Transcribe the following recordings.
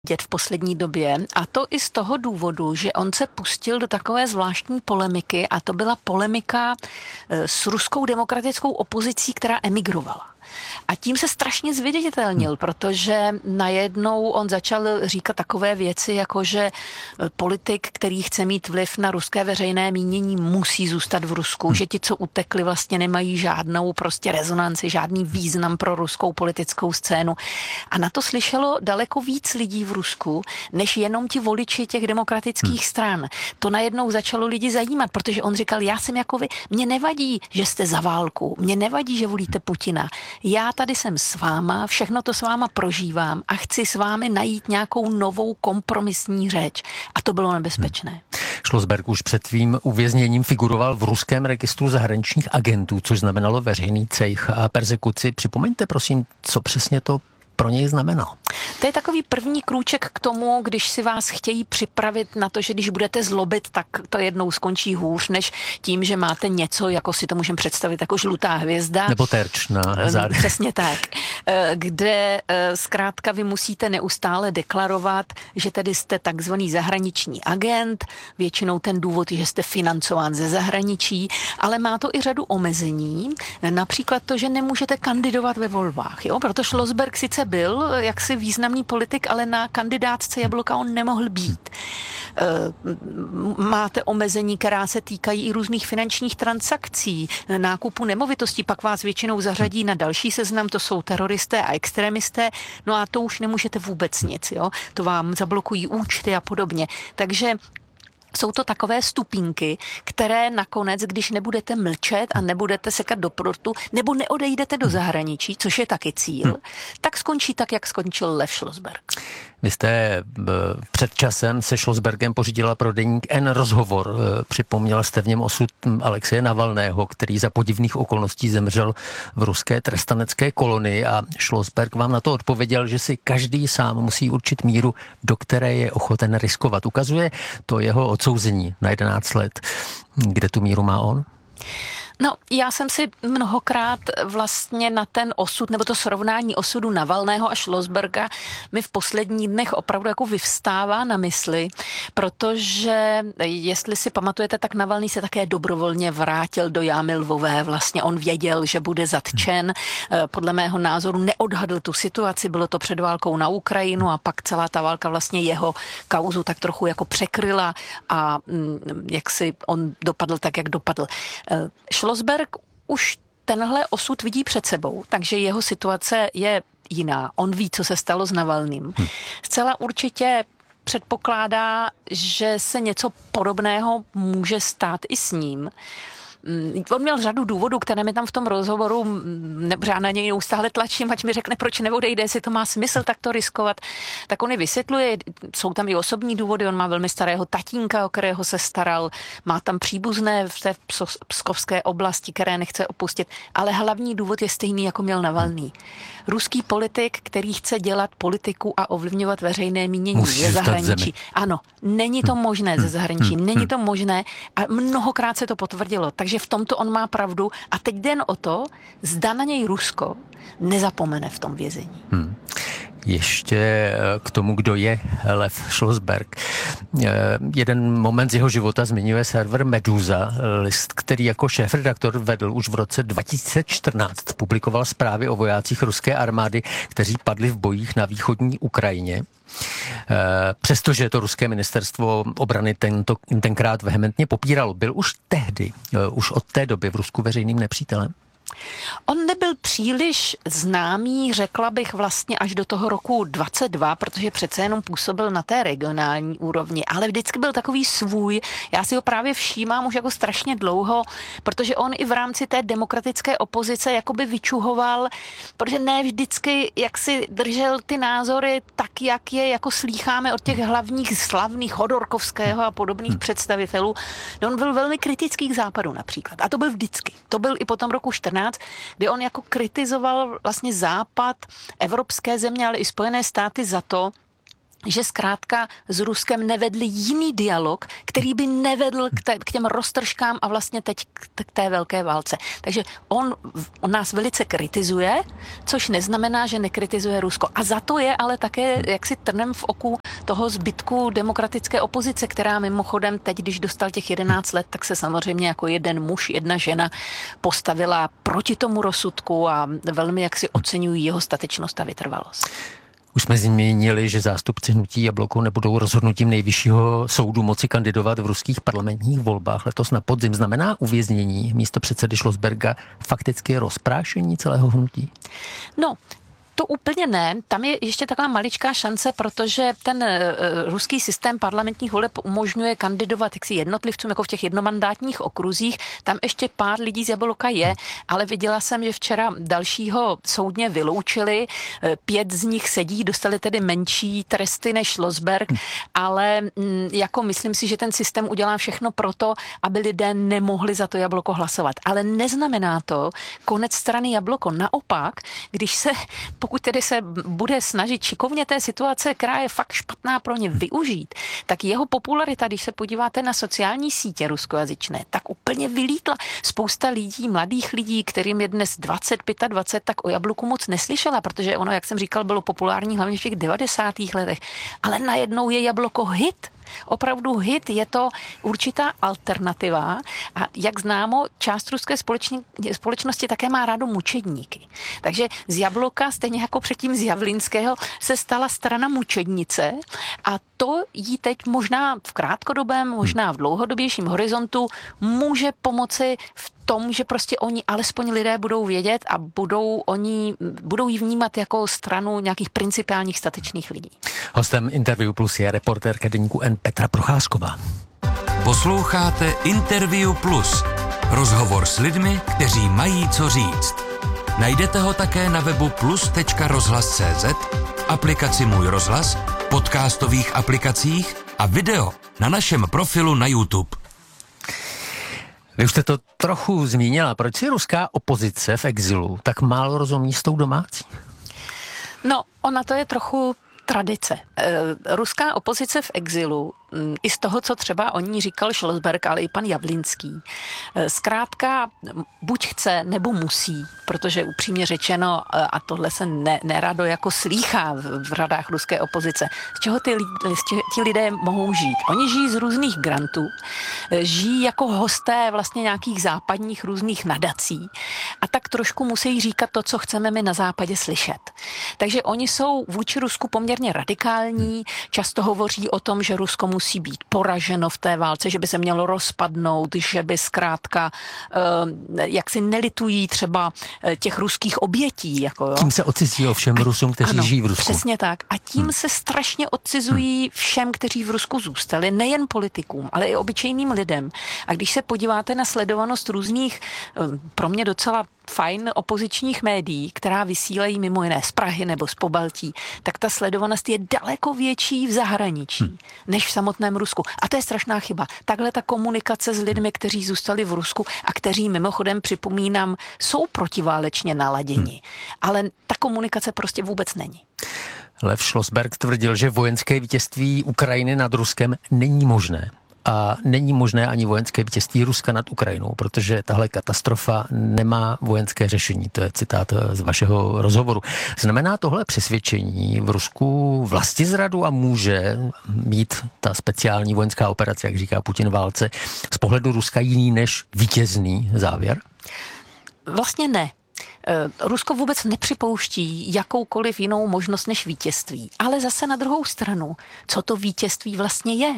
dět v poslední době, a to i z toho důvodu, že on se pustil do takové zvláštní polemiky, a to byla polemika s ruskou demokratickou opozicí, která emigrovala. A tím se strašně zviditelnil, protože najednou on začal říkat takové věci, jako že politik, který chce mít vliv na ruské veřejné mínění, musí zůstat v Rusku, že ti, co utekli, vlastně nemají žádnou prostě rezonanci, žádný význam pro ruskou politickou scénu. A na to slyšelo daleko víc lidí v Rusku, než jenom ti voliči těch demokratických stran. To najednou začalo lidi zajímat, protože on říkal, já jsem jako vy, mně nevadí, že jste za válku, mně nevadí, že volíte Putina. Já tady jsem s váma, všechno to s váma prožívám a chci s vámi najít nějakou novou kompromisní řeč. A to bylo nebezpečné. Schlossberg už před svým uvězněním figuroval v ruském registru zahraničních agentů, což znamenalo veřejný cejch a persekuci. Připomeňte prosím, co přesně to pro něj znamenalo. To je takový první krůček k tomu, když si vás chtějí připravit na to, že když budete zlobit, tak to jednou skončí hůř, než tím, že máte něco, jako si to můžeme představit, jako žlutá hvězda. Nebo terč na zádech. Přesně tak. Kde zkrátka vy musíte neustále deklarovat, že tedy jste takzvaný zahraniční agent, většinou ten důvod je, že jste financován ze zahraničí, ale má to i řadu omezení, například to, že nemůžete kandidovat ve volbách. Jo? Proto Schlossberg sice byl jaksi významný politik, ale na kandidátce Jablka on nemohl být. Máte omezení, která se týkají i různých finančních transakcí, nákupu nemovitostí, pak vás většinou zařadí na další seznam, to jsou teroristé a extremisté, no a to už nemůžete vůbec nic, jo? To vám zablokují účty a podobně. Takže jsou to takové stupínky, které nakonec, když nebudete mlčet a nebudete sekat do prstu, nebo neodejdete do zahraničí, což je taky cíl, tak skončí tak, jak skončil Lev Schlossberg. Vy jste před časem se Schlossbergem pořídila pro deník N rozhovor. Připomněla jste v něm osud Alexeje Navalného, který za podivných okolností zemřel v ruské trestanecké kolonii, a Schlossberg vám na to odpověděl, že si každý sám musí určit míru, do které je ochoten riskovat. Ukazuje to jeho odsouzení na 11 let. Kde tu míru má on? No, já jsem si mnohokrát vlastně na ten osud, nebo to srovnání osudu Navalného a Schlossberga mi v posledních dnech opravdu jako vyvstává na mysli, protože jestli si pamatujete, tak Navalný se také dobrovolně vrátil do jámy Lvové. Vlastně on věděl, že bude zatčen. Podle mého názoru neodhadl tu situaci, bylo to před válkou na Ukrajinu a pak celá ta válka vlastně jeho kauzu tak trochu jako překryla a jak si on dopadl tak, jak dopadl. Schlossberg už tenhle osud vidí před sebou, takže jeho situace je jiná. On ví, co se stalo s Navalným. Zcela určitě předpokládá, že se něco podobného může stát i s ním. On měl řadu důvodů, které mi tam v tom rozhovoru, já na něj neustále tlačím, ať mi řekne, proč neodejde, jestli to má smysl takto riskovat. Tak on je vysvětluje, jsou tam i osobní důvody, on má velmi starého tatínka, o kterého se staral, má tam příbuzné v té pskovské oblasti, které nechce opustit, ale hlavní důvod je stejný, jako měl Navalný. Ruský politik, který chce dělat politiku a ovlivňovat veřejné mínění ze zahraničí. Ano, není to možné ze zahraničí, není to možné a mnohokrát se to potvrdilo. Takže v tomto on má pravdu a teď jde o to, zda na něj Rusko nezapomene v tom vězení. Ještě k tomu, kdo je Lev Schlossberg. Jeden moment z jeho života zmiňuje server Meduza, list, který jako šéfredaktor vedl už v roce 2014. Publikoval zprávy o vojácích ruské armády, kteří padli v bojích na východní Ukrajině. Přestože to ruské ministerstvo obrany tenkrát vehementně popíralo, byl už tehdy, už od té doby v Rusku veřejným nepřítelem? On nebyl příliš známý, řekla bych vlastně až do toho roku 22, protože přece jenom působil na té regionální úrovni, ale vždycky byl takový svůj. Já si ho právě všímám už jako strašně dlouho, protože on i v rámci té demokratické opozice jakoby vyčuhoval, protože ne vždycky jak si držel ty názory tak, jak je jako slýcháme od těch hlavních slavných Chodorkovského a podobných představitelů. No, on byl velmi kritický k západu například. A to byl vždycky. To byl i po tom roku 14, kdy on jako kritizoval vlastně Západ, evropské země, ale i Spojené státy za to, že zkrátka s Ruskem nevedli jiný dialog, který by nevedl k těm roztržkám a vlastně teď k té velké válce. Takže on nás velice kritizuje, což neznamená, že nekritizuje Rusko. A za to je ale také jaksi trnem v oku toho zbytku demokratické opozice, která mimochodem teď, když dostal těch 11 let, tak se samozřejmě jako jeden muž, jedna žena postavila proti tomu rozsudku a velmi jaksi oceňují jeho statečnost a vytrvalost. Už jsme zmínili, že zástupci hnutí Jabloko nebudou rozhodnutím nejvyššího soudu moci kandidovat v ruských parlamentních volbách letos na podzim. Znamená uvěznění místopředsedy Schlossberga fakticky rozprášení celého hnutí? No, to úplně ne. Tam je ještě taková maličká šance, protože ten ruský systém parlamentních voleb umožňuje kandidovat jaksi jednotlivcům jako v těch jednomandátních okruzích. Tam ještě pár lidí z Jabloka je, ale viděla jsem, že včera dalšího soudně vyloučili. 5 z nich sedí, dostali tedy menší tresty než Schlossberg, ale jako myslím si, že ten systém udělá všechno proto, aby lidé nemohli za to Jabloko hlasovat. Ale neznamená to konec strany Jabloko. Naopak, pokud tedy se bude snažit šikovně té situace, která je fakt špatná pro ně využít, tak jeho popularita, když se podíváte na sociální sítě ruskojazyčné, tak úplně vylítla. Spousta lidí, mladých lidí, kterým je dnes 20, 25, tak o Jabloku moc neslyšela, protože ono, jak jsem říkal, bylo populární hlavně v těch 90. letech. Ale najednou je Jabloko hit. Opravdu hit, je to určitá alternativa a jak známo, část ruské společnosti také má rádo mučedníky. Takže z Jabloka, stejně jako předtím z Javlinského, se stala strana mučednice a to jí teď možná v krátkodobém, možná v dlouhodobějším horizontu může pomoci v tom, že prostě oni, alespoň lidé budou vědět a budou ji vnímat jako stranu nějakých principiálních statečných lidí. Hostem Interview Plus je reportérka deníku N Petra Procházková. Posloucháte Interview Plus. Rozhovor s lidmi, kteří mají co říct. Najdete ho také na webu plus.rozhlas.cz, aplikaci Můj rozhlas, podcastových aplikacích a video na našem profilu na YouTube. Vy už jste to trochu zmínila. Proč si ruská opozice v exilu tak málo rozumí s tou domácí? No, ona to je trochu tradice. Ruská opozice v exilu, i z toho, co třeba o ní říkal Schlossberg, ale i pan Javlinský, zkrátka buď chce, nebo musí, protože upřímně řečeno, a tohle se nerado jako slýchá v radách ruské opozice, z čeho ti lidé mohou žít. Oni žijí z různých grantů, žijí jako hosté vlastně nějakých západních různých nadací a tak trošku musí říkat to, co chceme my na západě slyšet. Takže oni jsou vůči Rusku poměrně radikální, často hovoří o tom, že Rusko musí být poraženo v té válce, že by se mělo rozpadnout, že by zkrátka jak si nelitují třeba těch ruských obětí. Jako, jo. Tím se odcizí ovšem Rusům, kteří žijí v Rusku. Přesně tak. A tím se strašně odcizují všem, kteří v Rusku zůstali, nejen politikům, ale i obyčejným lidem. A když se podíváte na sledovanost různých, pro mě docela fajn opozičních médií, která vysílají mimo jiné z Prahy nebo z Pobaltí, tak ta sledovanost je daleko větší v zahraničí, než v samotném Rusku. A to je strašná chyba. Takhle ta komunikace s lidmi, kteří zůstali v Rusku a kteří mimochodem, připomínám, jsou protiválečně naladěni. Ale ta komunikace prostě vůbec není. Lev Schlossberg tvrdil, že vojenské vítězství Ukrajiny nad Ruskem není možné. A není možné ani vojenské vítězství Ruska nad Ukrajinou, protože tahle katastrofa nemá vojenské řešení. To je citát z vašeho rozhovoru. Znamená tohle přesvědčení v Rusku vlastizradu a může mít ta speciální vojenská operace, jak říká Putin, válce, z pohledu Ruska jiný než vítězný závěr? Vlastně ne. Rusko vůbec nepřipouští jakoukoliv jinou možnost než vítězství. Ale zase na druhou stranu, co to vítězství vlastně je?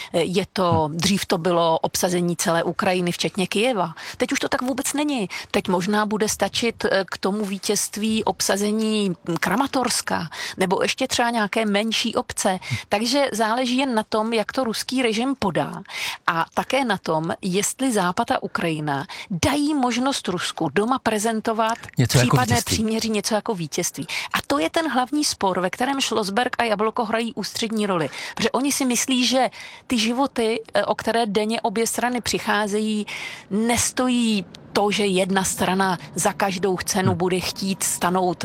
Dřív to bylo obsazení celé Ukrajiny, včetně Kyjeva. Teď už to tak vůbec není. Teď možná bude stačit k tomu vítězství obsazení Kramatorska, nebo ještě třeba nějaké menší obce. Takže záleží jen na tom, jak to ruský režim podá. A také na tom, jestli Západ a Ukrajina dají možnost Rusku doma prezentovat případné příměří, něco jako vítězství. A to je ten hlavní spor, ve kterém Schlossberg a Jabloko hrají ústřední roli. Protože oni si myslí, že ty životy, o které denně obě strany přicházejí, nestojí to, že jedna strana za každou cenu bude chtít stanout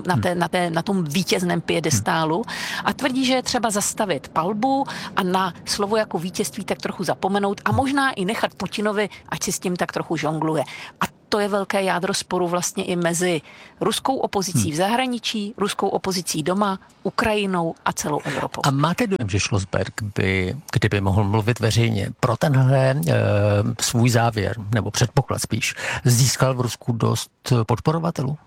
na tom vítězném piedestálu a tvrdí, že je třeba zastavit palbu a na slovo jako vítězství tak trochu zapomenout a možná i nechat Putinovi, ať si s tím tak trochu žongluje. A to je velké jádro sporu vlastně i mezi ruskou opozicí v zahraničí, ruskou opozicí doma, Ukrajinou a celou Evropou. A máte dojem, že Schlossberg by, kdyby mohl mluvit veřejně, pro tenhle svůj závěr, nebo předpoklad spíš, získal v Rusku dost podporovatelů?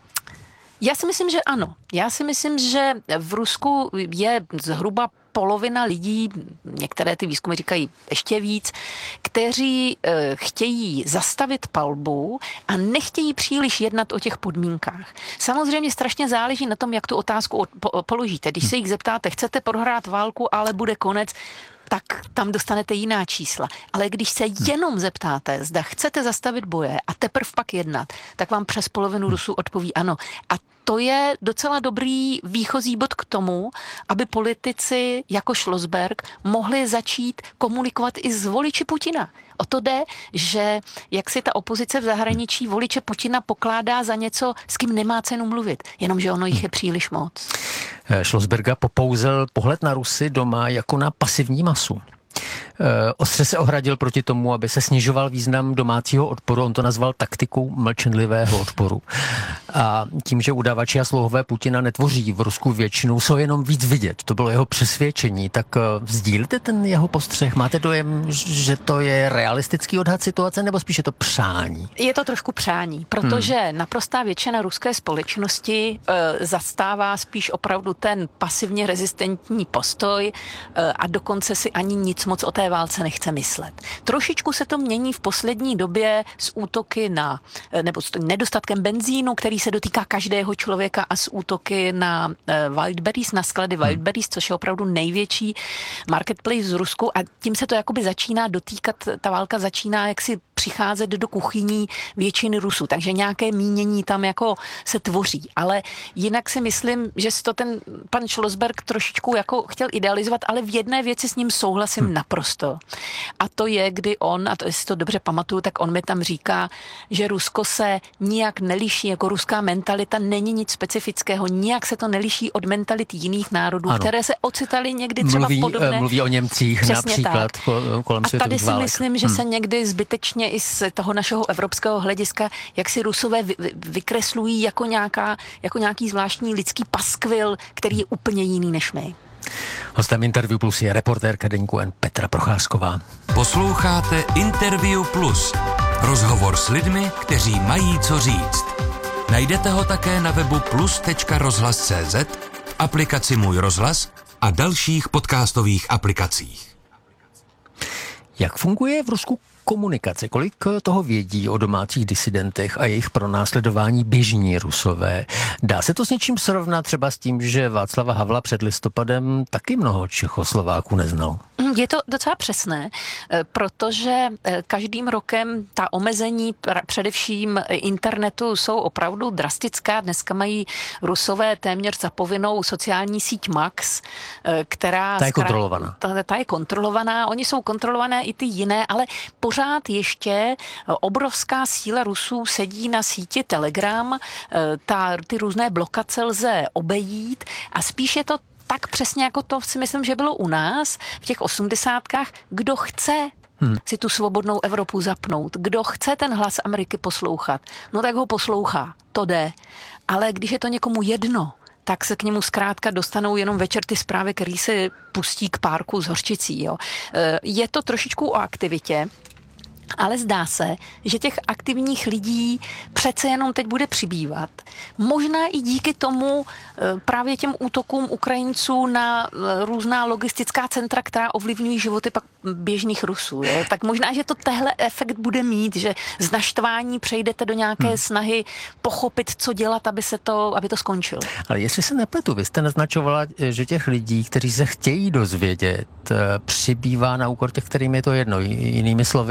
Já si myslím, že ano. Já si myslím, že v Rusku je zhruba polovina lidí, některé ty výzkumy říkají ještě víc, kteří chtějí zastavit palbu a nechtějí příliš jednat o těch podmínkách. Samozřejmě strašně záleží na tom, jak tu otázku položíte. Když se jich zeptáte, chcete prohrát válku, ale bude konec, tak tam dostanete jiná čísla. Ale když se jenom zeptáte, zda chcete zastavit boje a teprve pak jednat, tak vám přes polovinu Rusů odpoví ano. A to je docela dobrý výchozí bod k tomu, aby politici jako Schlossberg mohli začít komunikovat i s voliči Putina. O to jde, že jak si ta opozice v zahraničí voliče Putina pokládá za něco, s kým nemá cenu mluvit, jenomže ono jich je příliš moc. Schlossberga popouzel pohled na Rusy doma jako na pasivní masu. Ostře se ohradil proti tomu, aby se snižoval význam domácího odporu. On to nazval taktikou mlčenlivého odporu. A tím, že udavači a slouhové Putina netvoří v Rusku většinu, jsou jenom víc vidět. To bylo jeho přesvědčení. Tak sdílíte ten jeho postřeh? Máte dojem, že to je realistický odhad situace, nebo spíše to přání? Je to trošku přání, protože naprostá většina ruské společnosti zastává spíš opravdu ten pasivně rezistentní postoj a dokonce si ani nic moc o té válce nechce myslet. Trošičku se to mění v poslední době s útoky nebo s nedostatkem benzínu, který se dotýká každého člověka, a s útoky na Wildberries, na sklady Wildberries, což je opravdu největší marketplace z Rusku, a tím se to jakoby začíná dotýkat, ta válka začíná jaksi přicházet do kuchyní většiny Rusů, takže nějaké mínění tam jako se tvoří, ale jinak si myslím, že si to ten pan Schlossberg trošičku jako chtěl idealizovat, ale v jedné věci s ním souhlasím naprosto. A to je, kdy on, a to jestli to dobře pamatuju, tak on mi tam říká, že Rusko se nijak neliší, jako ruská mentalita není nic specifického, nijak se to neliší od mentality jiných národů, které se ocitaly někdy třeba v podobné. Mluví o Němcích například kolem světových válek. A tady si myslím, že se někdy zbytečně i z toho našeho evropského hlediska, jak si Rusové vykreslují jako nějaký zvláštní lidský paskvil, který je úplně jiný než my. Hostem Interview Plus je reportérka deníku N Petra Procházková. Posloucháte Interview Plus. Rozhovor s lidmi, kteří mají co říct. Najdete ho také na webu plus.rozhlas.cz, aplikaci Můj rozhlas a dalších podcastových aplikacích. Jak funguje v Rusku komunikace? Kolik toho vědí o domácích disidentech a jejich pronásledování běžní Rusové? Dá se to s něčím srovnat třeba s tím, že Václava Havla před listopadem taky mnoho Čechoslováků neznal? Je to docela přesné, protože každým rokem ta omezení především internetu jsou opravdu drastická. Dneska mají Rusové téměř za povinnou sociální síť Max, která... Ta je kontrolovaná. Ta je kontrolovaná, oni jsou kontrolované i ty jiné, ale pořád ještě obrovská síla Rusů sedí na síti Telegram, ty různé blokace lze obejít a spíš je to tak přesně, jako to si myslím, že bylo u nás v těch 80kách, kdo chce si tu svobodnou Evropu zapnout, kdo chce ten hlas Ameriky poslouchat, no tak ho poslouchá, to jde. Ale když je to někomu jedno, tak se k němu zkrátka dostanou jenom večer ty zprávy, který se pustí k párku s hořčicí. Jo. Je to trošičku o aktivitě, ale zdá se, že těch aktivních lidí přece jenom teď bude přibývat. Možná i díky tomu právě těm útokům Ukrajinců na různá logistická centra, která ovlivňují životy pak běžných Rusů. Jo? Tak možná, že to tehle efekt bude mít, že z naštvání přejdete do nějaké snahy pochopit, co dělat, aby to skončilo. Ale jestli se nepletu, vy jste naznačovala, že těch lidí, kteří se chtějí dozvědět, přibývá na úkor těch, kterým je to jedno. Jinými slovy,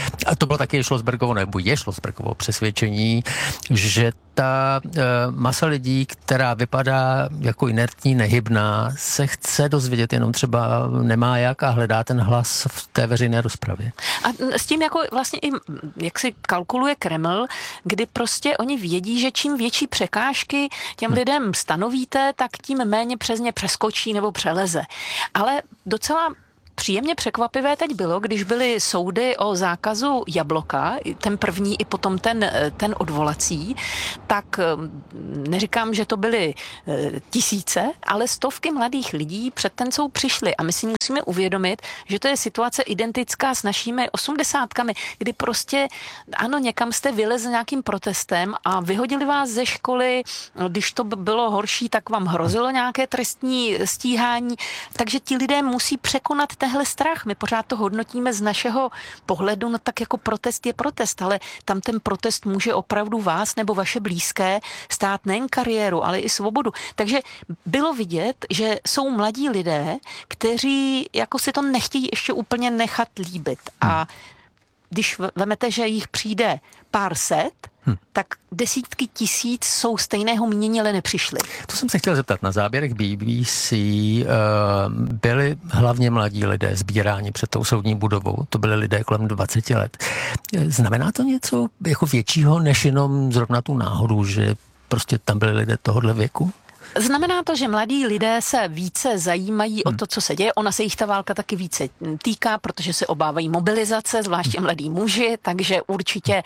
A to bylo taky Schlossbergovo, nebo je Schlossbergovo přesvědčení, že ta masa lidí, která vypadá jako inertní, nehybná, se chce dozvědět, jenom třeba nemá jak a hledá ten hlas v té veřejné rozpravě. A s tím jako vlastně i, jak si kalkuluje Kreml, kdy prostě oni vědí, že čím větší překážky těm lidem stanovíte, tak tím méně přes ně přeskočí nebo přeleze. Ale docela příjemně překvapivé teď bylo, když byly soudy o zákazu jablka, ten první i potom ten odvolací, tak neříkám, že to byly tisíce, ale stovky mladých lidí před ten soud přišli a my si musíme uvědomit, že to je situace identická s našimi 80kami, kdy prostě, ano, někam jste vylezli nějakým protestem a vyhodili vás ze školy, když to bylo horší, tak vám hrozilo nějaké trestní stíhání, takže ti lidé musí překonat tenhle strach. My pořád to hodnotíme z našeho pohledu, no tak jako protest je protest, ale tam ten protest může opravdu vás nebo vaše blízké stát nejen kariéru, ale i svobodu. Takže bylo vidět, že jsou mladí lidé, kteří jako si to nechtějí ještě úplně nechat líbit. A když vemete, že jich přijde pár set, tak desítky tisíc jsou stejného mínění, ale nepřišli. To jsem se chtěl zeptat. Na záběrech BBC byli hlavně mladí lidé sbíráni před tou soudní budovou. To byli lidé kolem 20 let. Znamená to něco jako většího, než jenom zrovna tu náhodu, že prostě tam byli lidé tohohle věku? Znamená to, že mladí lidé se více zajímají o to, co se děje. Ona se jich ta válka taky více týká, protože se obávají mobilizace, zvláště mladí muži, takže určitě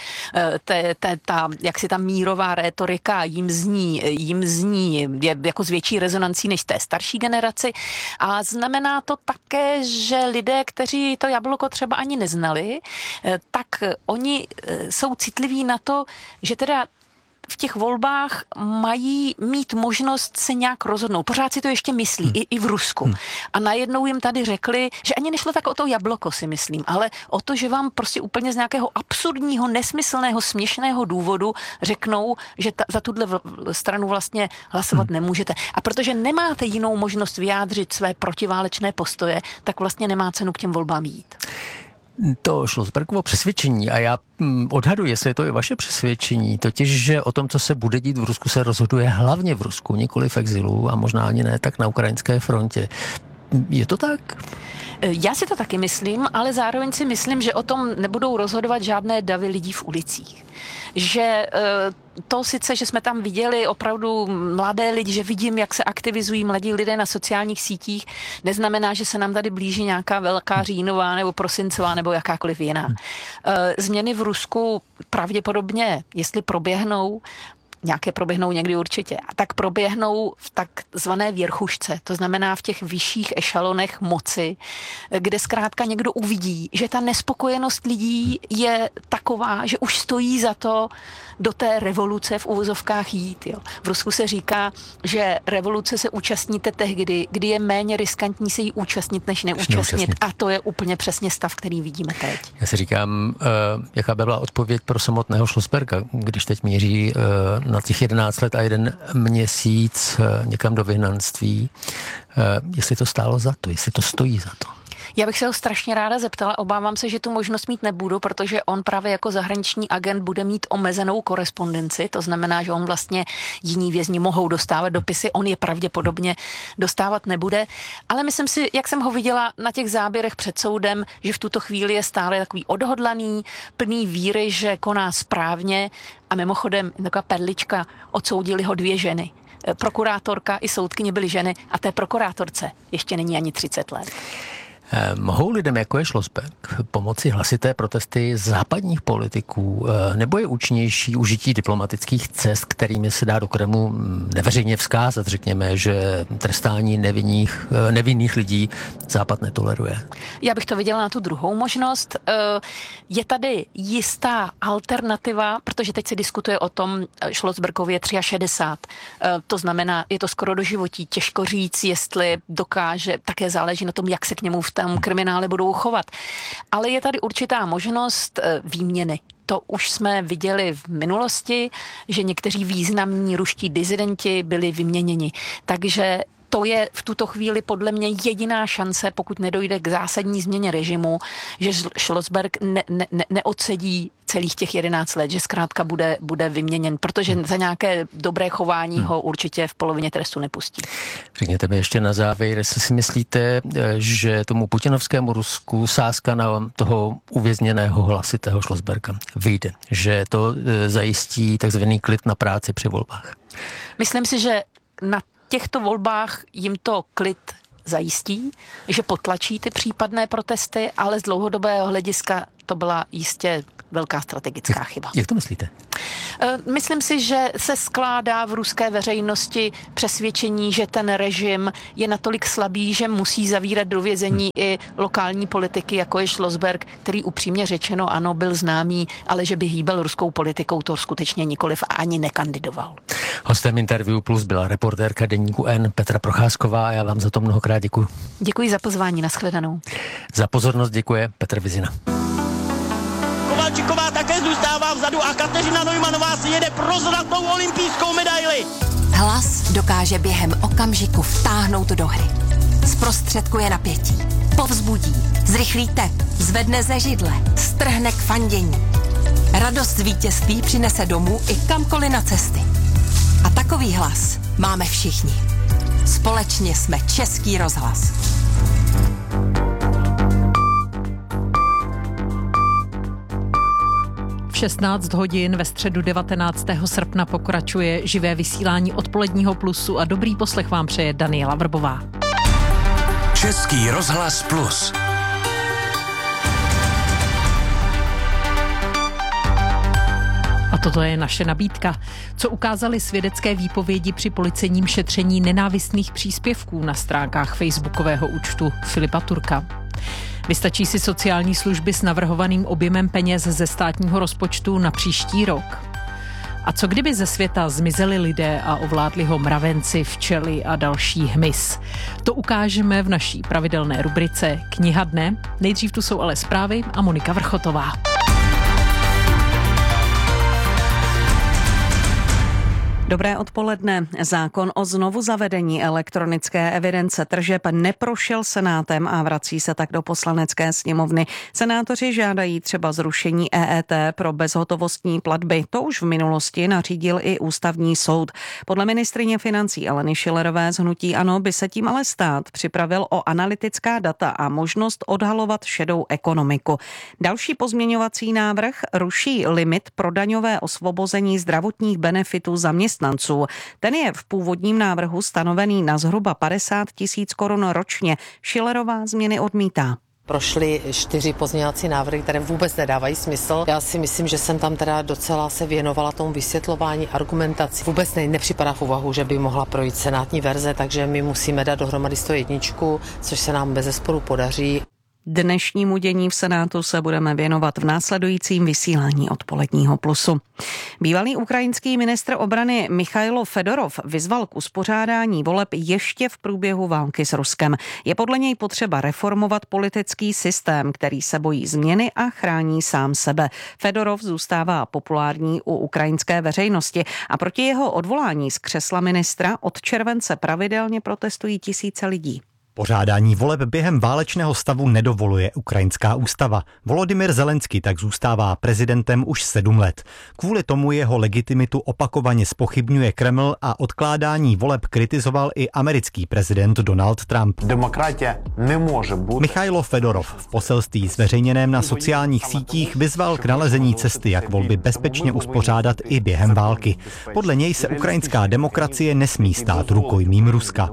ta mírová rétorika jim zní je jako s větší rezonancí než té starší generaci. A znamená to také, že lidé, kteří to jablko třeba ani neznali, tak oni jsou citliví na to, že teda v těch volbách mají mít možnost se nějak rozhodnout. Pořád si to ještě myslí, i v Rusku. A najednou jim tady řekli, že ani nešlo tak o to jablko, si myslím, ale o to, že vám prostě úplně z nějakého absurdního, nesmyslného, směšného důvodu řeknou, že za tuhle stranu vlastně hlasovat nemůžete. A protože nemáte jinou možnost vyjádřit své protiválečné postoje, tak vlastně nemá cenu k těm volbám jít. To Schlossbergovo přesvědčení, a já odhaduji, jestli to je vaše přesvědčení, totiž, že o tom, co se bude dít v Rusku, se rozhoduje hlavně v Rusku, nikoli v exilu a možná ani ne tak na ukrajinské frontě. Je to tak? Já si to taky myslím, ale zároveň si myslím, že o tom nebudou rozhodovat žádné davy lidí v ulicích. Že to sice, že jsme tam viděli opravdu mladé lidi, že vidím, jak se aktivizují mladí lidé na sociálních sítích, neznamená, že se nám tady blíží nějaká velká říjnová nebo prosincová nebo jakákoliv jiná. Změny v Rusku pravděpodobně, jestli proběhnou, nějaké proběhnou někdy určitě. A tak proběhnou v takzvané věrchušce, to znamená v těch vyšších ešalonech moci, kde zkrátka někdo uvidí, že ta nespokojenost lidí je taková, že už stojí za to do té revoluce v uvozovkách jít. Jo. V Rusku se říká, že revoluce se účastníte tehdy, kdy je méně riskantní se jí účastnit, než neúčastnit. A to je úplně přesně stav, který vidíme teď. Já si říkám, jaká by byla odpověď pro samotného Schlossberga, když teď míří na těch 11 let a 1 měsíc někam do vyhnanství. Jestli to stálo za to, jestli to stojí za to. Já bych se ho strašně ráda zeptala, obávám se, že tu možnost mít nebudu, protože on právě jako zahraniční agent bude mít omezenou korespondenci, to znamená, že on vlastně jiní vězni mohou dostávat dopisy, on je pravděpodobně dostávat nebude, ale myslím si, jak jsem ho viděla na těch záběrech před soudem, že v tuto chvíli je stále takový odhodlaný, plný víry, že koná správně a mimochodem taková perlička, odsoudili ho 2 ženy. Prokurátorka i soudkyně byly ženy a té prokurátorce ještě není ani 30 let. Mohou lidem, jako je Schlossberg, pomoci hlasité protesty západních politiků, nebo je účinnější užití diplomatických cest, kterými se dá do Kremlu neveřejně vzkázat, řekněme, že trestání nevinných lidí Západ netoleruje? Já bych to viděla na tu druhou možnost. Je tady jistá alternativa, protože teď se diskutuje o tom, Schlossbergově 63. To znamená, je to skoro do životí. Těžko říct, jestli dokáže, také záleží na tom, jak se k němu v tam kriminály budou chovat. Ale je tady určitá možnost výměny. To už jsme viděli v minulosti, že někteří významní ruští disidenti byli vyměněni. Takže to je v tuto chvíli podle mě jediná šance, pokud nedojde k zásadní změně režimu, že Schlossberg neodsedí celých těch 11 let, že zkrátka bude vyměněn, protože za nějaké dobré chování ho určitě v polovině trestu nepustí. Řekněte mi ještě na závěr, jestli si myslíte, že tomu putinovskému Rusku sázka na toho uvězněného hlasitého Schlossberga vyjde, že to zajistí takzvaný klid na práci při volbách? Myslím si, že na těchto volbách jim to klid zajistí, že potlačí ty případné protesty, ale z dlouhodobého hlediska to byla jistě velká strategická chyba. Jak to myslíte? Myslím si, že se skládá v ruské veřejnosti přesvědčení, že ten režim je natolik slabý, že musí zavírat do vězení i lokální politiky, jako je Schlossberg, který upřímně řečeno ano, byl známý, ale že by hýbal ruskou politikou, to skutečně nikoliv a ani nekandidoval. Hostem Interview Plus byla reportérka deníku N Petra Procházková a já vám za to mnohokrát děkuji. Děkuji za pozvání, nashledanou. Za pozornost děkuje Petr Vizina. Kovalčiková také zůstává vzadu a Kateřina Neumannová si jede pro zlatou olympijskou medaili. Hlas dokáže během okamžiku vtáhnout do hry. Zprostředkuje napětí, povzbudí, zrychlí tep, zvedne ze židle, strhne k fandění. Radost z vítězství přinese domů i kamkoliv na cesty. A takový hlas máme všichni. Společně jsme Český rozhlas. V 16 hodin ve středu 19. srpna pokračuje živé vysílání Odpoledního Plusu a dobrý poslech vám přeje Daniela Vrbová. Český rozhlas Plus. A toto je naše nabídka. Co ukázaly svědecké výpovědi při policejním šetření nenávistných příspěvků na stránkách facebookového účtu Filipa Turka? Vystačí si sociální služby s navrhovaným objemem peněz ze státního rozpočtu na příští rok? A co kdyby ze světa zmizeli lidé a ovládli ho mravenci, včely a další hmyz? To ukážeme v naší pravidelné rubrice Kniha dne. Nejdřív tu jsou ale zprávy a Monika Vrchotová. Dobré odpoledne. Zákon o znovu zavedení elektronické evidence tržeb neprošel Senátem a vrací se tak do Poslanecké sněmovny. Senátoři žádají třeba zrušení EET pro bezhotovostní platby. To už v minulosti nařídil i Ústavní soud. Podle ministryně financí Aleny Schillerové z hnutí ANO by se tím ale stát připravil o analytická data a možnost odhalovat šedou ekonomiku. Další pozměňovací návrh ruší limit pro daňové osvobození zdravotních benefitů zaměstnanců. Ten je v původním návrhu stanovený na zhruba 50 000 korun ročně. Schillerová změny odmítá. Prošly 4 pozměňovací návrhy, které vůbec nedávají smysl. Já si myslím, že jsem tam teda docela se věnovala tomu vysvětlování, argumentaci. Vůbec nepřipadá v úvahu, že by mohla projít senátní verze, takže my musíme dát dohromady 101, což se nám bezesporu podaří. Dnešnímu dění v Senátu se budeme věnovat v následujícím vysílání Odpoledního Plusu. Bývalý ukrajinský ministr obrany Michailo Fedorov vyzval k uspořádání voleb ještě v průběhu války s Ruskem. Je podle něj potřeba reformovat politický systém, který se bojí změny a chrání sám sebe. Fedorov zůstává populární u ukrajinské veřejnosti a proti jeho odvolání z křesla ministra od července pravidelně protestují tisíce lidí. Pořádání voleb během válečného stavu nedovoluje ukrajinská ústava. Volodymyr Zelenský tak zůstává prezidentem už 7 let. Kvůli tomu jeho legitimitu opakovaně zpochybňuje Kreml a odkládání voleb kritizoval i americký prezident Donald Trump. Demokracie nemůže být. Michailo Fedorov v poselství zveřejněném na sociálních sítích vyzval k nalezení cesty, jak volby bezpečně uspořádat i během války. Podle něj se ukrajinská demokracie nesmí stát rukojmím Ruska.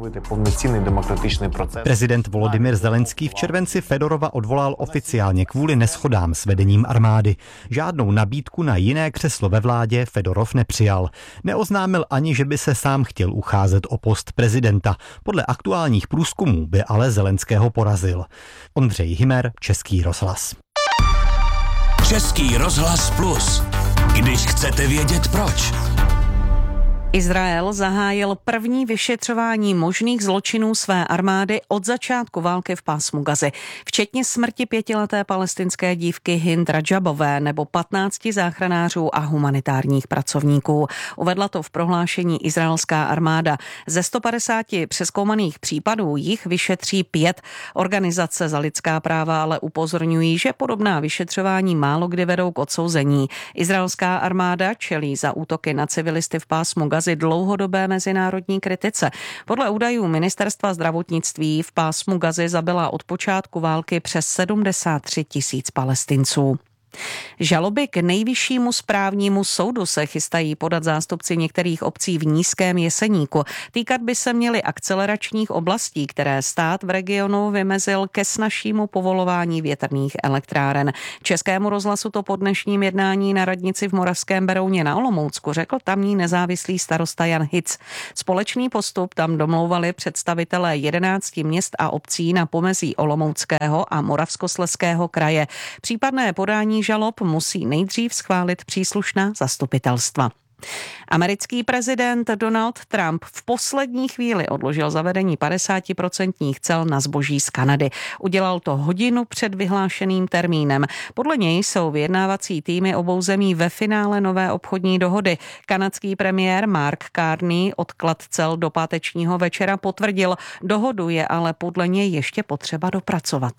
Prezident Volodymyr Zelenský v červenci Fedorova odvolal oficiálně kvůli neshodám s vedením armády. Žádnou nabídku na jiné křeslo ve vládě Fedorov nepřijal. Neoznámil ani, že by se sám chtěl ucházet o post prezidenta. Podle aktuálních průzkumů by ale Zelenského porazil. Ondřej Hymer, Český rozhlas. Český rozhlas Plus. Když chcete vědět proč. Izrael zahájil první vyšetřování možných zločinů své armády od začátku války v pásmu Gazy, včetně smrti 5leté palestinské dívky Hind Rajabové nebo 15 záchranářů a humanitárních pracovníků. Uvedla to v prohlášení izraelská armáda. Ze 150 přezkoumaných případů jich vyšetří 5. Organizace za lidská práva ale upozorňují, že podobná vyšetřování málo kdy vedou k odsouzení. Izraelská armáda čelí za útoky na civilisty v pásmu Gazy dlouhodobé mezinárodní kritice. Podle údajů ministerstva zdravotnictví v pásmu Gazy zabila od počátku války přes 73 000 Palestinců. Žaloby k nejvyššímu správnímu soudu se chystají podat zástupci některých obcí v Nízkém Jeseníku. Týkat by se měly akceleračních oblastí, které stát v regionu vymezil ke snazšímu povolování větrných elektráren. Českému rozhlasu to po dnešním jednání na radnici v Moravském Berouně na Olomoucku řekl tamní nezávislý starosta Jan Hic. Společný postup tam domlouvali představitelé 11 měst a obcí na pomezí Olomouckého a Moravskoslezského kraje. Případné podání žalob musí nejdřív schválit příslušná zastupitelstva. Americký prezident Donald Trump v poslední chvíli odložil zavedení 50% cel na zboží z Kanady. Udělal to hodinu před vyhlášeným termínem. Podle něj jsou vyjednávací týmy obou zemí ve finále nové obchodní dohody. Kanadský premiér Mark Carney odklad cel do pátečního večera potvrdil. Dohodu je ale podle něj ještě potřeba dopracovat.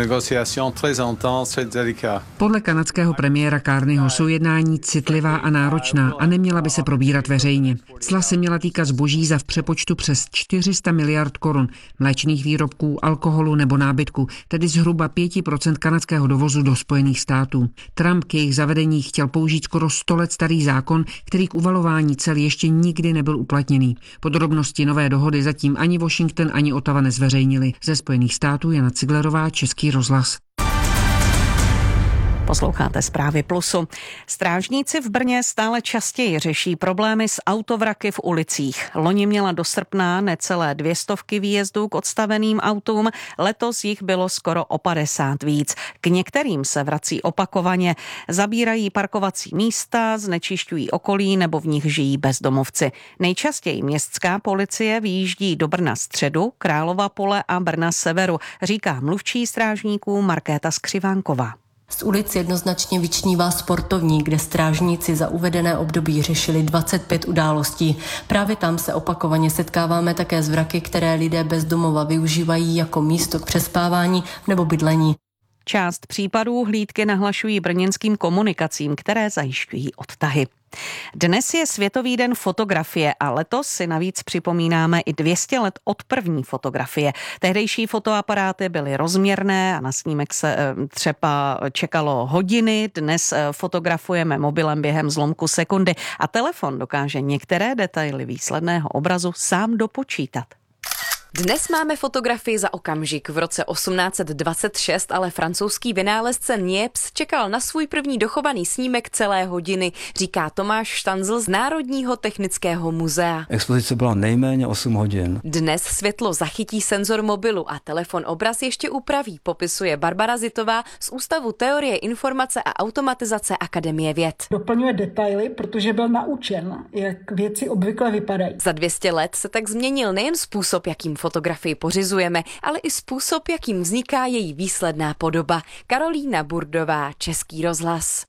Podle kanadského premiéra Carneyho jsou jednání citlivá a náročná a neměla by se probírat veřejně. Cla se měla týkat zboží za v přepočtu přes 400 miliard korun, mléčných výrobků, alkoholu nebo nábytku, tedy zhruba 5% kanadského dovozu do Spojených států. Trump k jejich zavedení chtěl použít skoro 100 let starý zákon, který k uvalování cel ještě nikdy nebyl uplatněný. Podrobnosti nové dohody zatím ani Washington, ani Ottawa nezveřejnili. Ze Spojených států Jana Ciglerová, Český rozhlas. Posloucháte Zprávy Plusu. Strážníci v Brně stále častěji řeší problémy s autovraky v ulicích. Loni měla do srpna necelé 200 výjezdů k odstaveným autům, letos jich bylo skoro o 50 víc. K některým se vrací opakovaně, zabírají parkovací místa, znečišťují okolí nebo v nich žijí bezdomovci. Nejčastěji městská policie vyjíždí do Brna středu, Králova Pole a Brna severu, říká mluvčí strážníků Markéta Skřivánková. Z ulic jednoznačně vyčnívá Sportovní, kde strážníci za uvedené období řešili 25 událostí. Právě tam se opakovaně setkáváme také s vraky, které lidé bez domova využívají jako místo k přespávání nebo bydlení. Část případů hlídky nahlašují brněnským komunikacím, které zajišťují odtahy. Dnes je Světový den fotografie a letos si navíc připomínáme i 200 let od první fotografie. Tehdejší fotoaparáty byly rozměrné a na snímek se třeba čekalo hodiny. Dnes fotografujeme mobilem během zlomku sekundy a telefon dokáže některé detaily výsledného obrazu sám dopočítat. Dnes máme fotografii za okamžik. V roce 1826 ale francouzský vynálezce Niepce čekal na svůj první dochovaný snímek celé hodiny, říká Tomáš Štanzl z Národního technického muzea. Expozice byla nejméně 8 hodin. Dnes světlo zachytí senzor mobilu a telefon obraz ještě upraví, popisuje Barbara Zitová z Ústavu teorie informace a automatizace Akademie věd. Doplňuje detaily, protože byl naučen, jak věci obvykle vypadají. Za 200 let se tak změnil nejen způsob, jakým fotografii pořizujeme, ale i způsob, jakým vzniká její výsledná podoba. Karolína Burdová, Český rozhlas.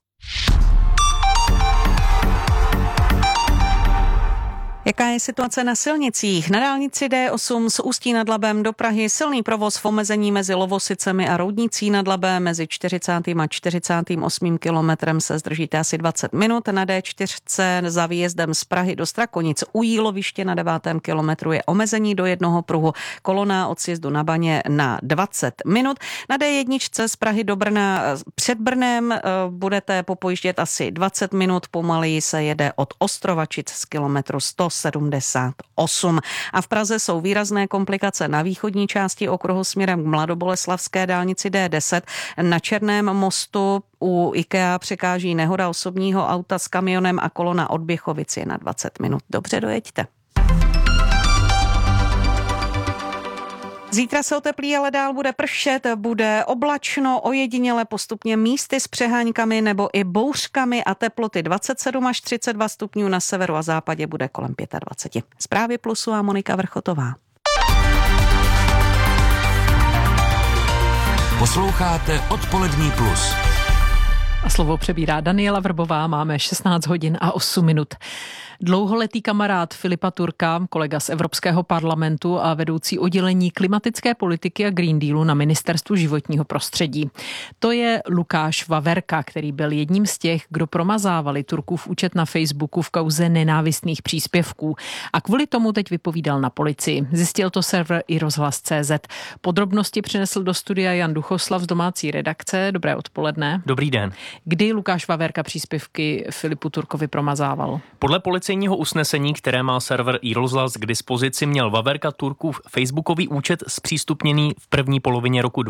Jaká je situace na silnicích? Na dálnici D8 z Ústí nad Labem do Prahy silný provoz v omezení mezi Lovosicemi a Roudnicí nad Labem. Mezi 40. a 48. kilometrem se zdržíte asi 20 minut. Na D4 za výjezdem z Prahy do Strakonic u Jíloviště na 9. kilometru je omezení do jednoho pruhu. Kolona od sjezdu na Baně na 20 minut. Na D1 z Prahy do Brna před Brnem budete popojíždět asi 20 minut. Pomaleji se jede od Ostrovačic z kilometru 178. A v Praze jsou výrazné komplikace na východní části okruhu směrem k Mladoboleslavské dálnici D10. Na Černém mostu u IKEA překáží nehoda osobního auta s kamionem a kolona od Běchovic je na 20 minut. Dobře dojeďte. Zítra se oteplí, ale dál bude pršet, bude oblačno, ojediněle postupně místy s přeháňkami nebo i bouřkami a teploty 27 až 32 stupňů na severu a západě bude kolem 25. Zprávy Plusu a Monika Vrchotová. Posloucháte Odpolední plus. A slovo přebírá Daniela Vrbová, máme 16 hodin a 8 minut. Dlouholetý kamarád Filipa Turka, kolega z Evropského parlamentu a vedoucí oddělení klimatické politiky a Green Dealu na Ministerstvu životního prostředí. To je Lukáš Vaverka, který byl jedním z těch, kdo promazávali Turkův účet na Facebooku v kauze nenávistných příspěvků. A kvůli tomu teď vypovídal na policii. Zjistil to server iRozhlas.cz. Podrobnosti přinesl do studia Jan Duchoslav z domácí redakce. Dobré odpoledne. Dobrý den. Kdy Lukáš Vaverka příspěvky Filipu Turkovi promazával? Podle policejního usnesení, které má server iRozhlas k dispozici, měl Vaverka Turkův facebookový účet zpřístupněný v první polovině roku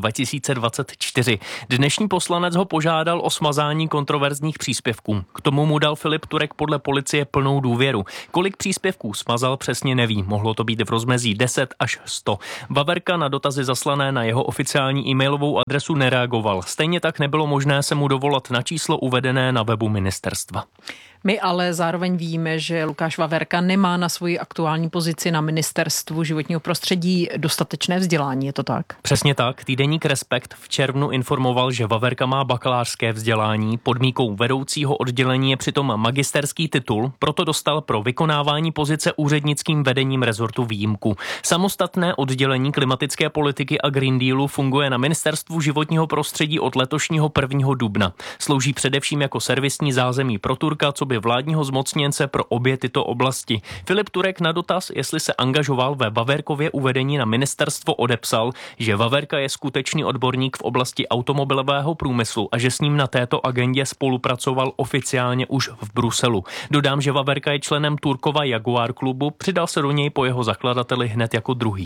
2024. Dnešní poslanec ho požádal o smazání kontroverzních příspěvků. K tomu mu dal Filip Turek podle policie plnou důvěru. Kolik příspěvků smazal, přesně neví. Mohlo to být v rozmezí 10 až 100. Vaverka na dotazy zaslané na jeho oficiální e-mailovou adresu nereagoval. Stejně tak nebylo možné se mu dovolat na číslo uvedené na webu ministerstva. My ale zároveň víme, že Lukáš Vaverka nemá na svoji aktuální pozici na Ministerstvu životního prostředí dostatečné vzdělání, je to tak? Přesně tak. Týdeník Respekt v červnu informoval, že Vaverka má bakalářské vzdělání. Podmínkou vedoucího oddělení je přitom magisterský titul, proto dostal pro vykonávání pozice úřednickým vedením rezortu výjimku. Samostatné oddělení klimatické politiky a Green Dealu funguje na Ministerstvu životního prostředí od letošního 1. dubna. Slouží především jako servisní zázemí pro Turka, co by vládního zmocněnce pro obě tyto oblasti. Filip Turek na dotaz, jestli se angažoval ve Vaverkově uvedení na ministerstvo, odepsal, že Vaverka je skutečný odborník v oblasti automobilového průmyslu a že s ním na této agendě spolupracoval oficiálně už v Bruselu. Dodám, že Vaverka je členem Turkova Jaguar klubu, přidal se do něj po jeho zakladateli hned jako druhý.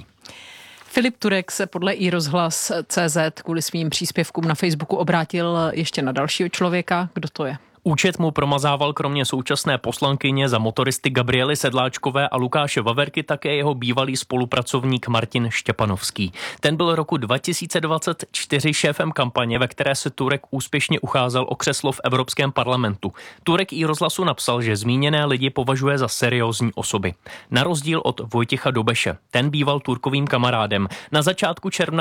Filip Turek se podle iRozhlas.cz kvůli svým příspěvkům na Facebooku obrátil ještě na dalšího člověka. Kdo to je? Účet mu promazával kromě současné poslankyně za motoristy Gabriely Sedláčkové a Lukáše Vaverky také jeho bývalý spolupracovník Martin Štěpanovský. Ten byl roku 2024 šéfem kampaně, ve které se Turek úspěšně ucházel o křeslo v Evropském parlamentu. Turek iRozhlasu napsal, že zmíněné lidi považuje za seriózní osoby. Na rozdíl od Vojtěcha Dobeše. Ten býval Turkovým kamarádem. Na začátku června